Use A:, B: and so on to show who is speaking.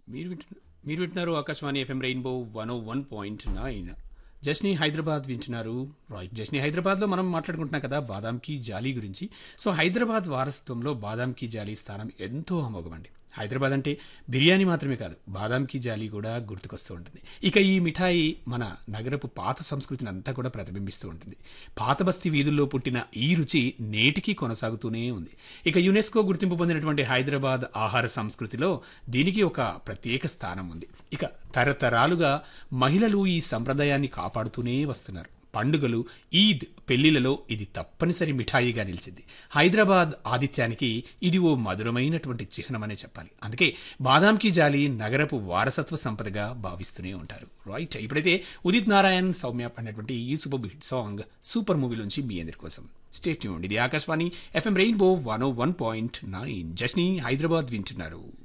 A: మీరు వింటున్నారు Akashvani FM rainbow 101.9 జస్ని Hyderabad వింటున్నారు. రైట్, జస్ని హైదరాబాద్లో మనం మాట్లాడుకుంటున్నాం కదా బాదాం కీ జాలీ గురించి. సో హైదరాబాద్ వారసత్వంలో బాదాం కీ జాలీ స్థానం ఎంతో అమోఘమండి. హైదరాబాద్ అంటే బిర్యానీ మాత్రమే కాదు, బాదాం కీ జాలీ కూడా గుర్తుకొస్తూ ఉంటుంది. ఇక ఈ మిఠాయి మన నగరపు పాత సంస్కృతిని అంతా కూడా ప్రతిబింబిస్తూ ఉంటుంది. పాత బస్తీ వీధుల్లో పుట్టిన ఈ రుచి నేటికీ కొనసాగుతూనే ఉంది. ఇక యునెస్కో గుర్తింపు పొందినటువంటి హైదరాబాద్ ఆహార సంస్కృతిలో దీనికి ఒక ప్రత్యేక స్థానం ఉంది. ఇక తరతరాలుగా మహిళలు ఈ సంప్రదాయాన్ని కాపాడుతూనే వస్తున్నారు. పండుగలు, ఈద్, పెళ్లిళ్లలో ఇది తప్పనిసరి మిఠాయిగా నిలిచింది. హైదరాబాద్ ఆతిథ్యానికి ఇది ఓ మధురమైనటువంటి చిహ్నమనే చెప్పాలి. అందుకే బాదాం కీ జాలి నగరపు వారసత్వ సంపదగా భావిస్తూనే ఉంటారు. రైట్, ఇప్పుడైతే ఉదిత్ నారాయణ్ సౌమ్య అన్నటువంటి ఈ సూపర్ హిట్ సాంగ్ సూపర్ మూవీలోంచి మీ అందరి కోసం. Stay tuned. ఇది ఆకాశవాణి ఎఫ్ఎం రెయిన్బో 101.9 జస్ని హైదరాబాద్ వింటున్నారు.